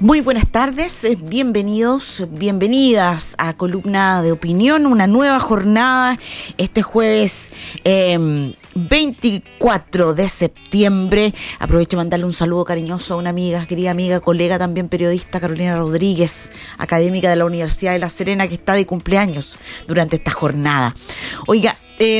Muy buenas tardes, bienvenidos, bienvenidas a Columna de Opinión, una nueva jornada este jueves 24 de septiembre. Aprovecho de mandarle un saludo cariñoso a una amiga, querida amiga, colega también periodista, Carolina Rodríguez, académica de la Universidad de La Serena, que está de cumpleaños durante esta jornada. Oiga,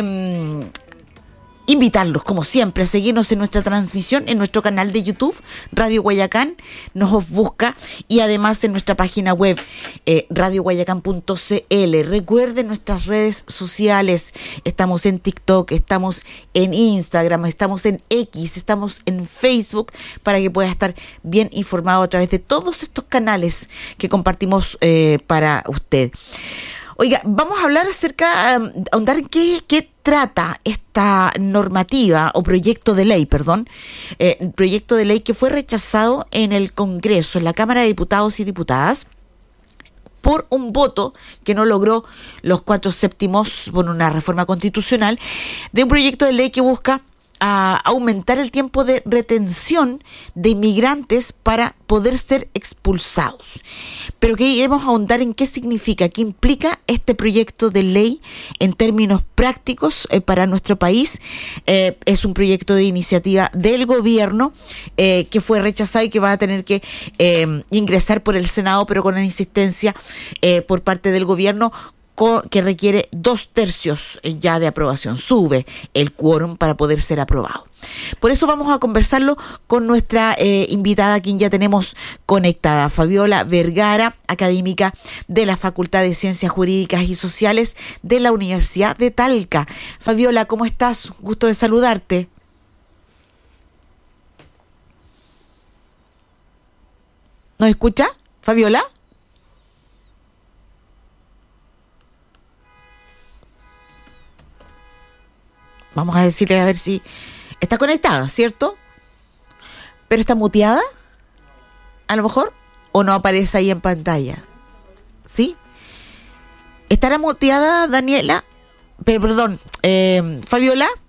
invitarlos, como siempre, a seguirnos en nuestra transmisión, en nuestro canal de YouTube, Radio Guayacán, nos busca, y además en nuestra página web, radioguayacán.cl. Recuerden nuestras redes sociales, estamos en TikTok, estamos en Instagram, estamos en X, estamos en Facebook, para que pueda estar bien informado a través de todos estos canales que compartimos para usted. Oiga, vamos a hablar ahondar en qué trata esta normativa o proyecto de ley, proyecto de ley que fue rechazado en el Congreso, en la Cámara de Diputados y Diputadas, por un voto que no logró los 4/7 por una reforma constitucional, de un proyecto de ley que busca aumentar el tiempo de retención de inmigrantes para poder ser expulsados. Pero queremos ahondar en qué significa, qué implica este proyecto de ley en términos prácticos para nuestro país. Es un proyecto de iniciativa del gobierno que fue rechazado y que va a tener que ingresar por el Senado, pero con una insistencia por parte del gobierno, que requiere 2/3 ya de aprobación. Sube el quórum para poder ser aprobado. Por eso vamos a conversarlo con nuestra invitada, quien ya tenemos conectada, Fabiola Vergara, académica de la Facultad de Ciencias Jurídicas y Sociales de la Universidad de Talca. Fabiola, ¿cómo estás? Gusto de saludarte. ¿Nos escucha, Fabiola? Vamos a decirle a ver si está conectada, ¿cierto? ¿Pero está muteada? A lo mejor. ¿O no aparece ahí en pantalla? ¿Sí? ¿Estará muteada, Daniela? Perdón, Fabiola.